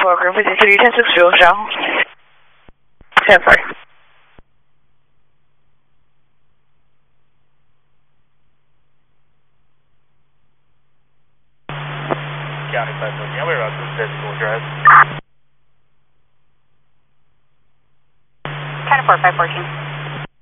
Program 53, 1060 down. 10-4. County 514, we're about to physical drive. County 4, 514.